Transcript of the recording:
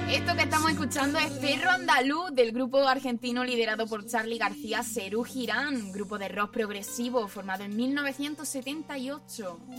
Esto que estamos escuchando es Perro Andaluz, del grupo argentino liderado por Charly García, Serú Girán, grupo de rock progresivo formado en 1978.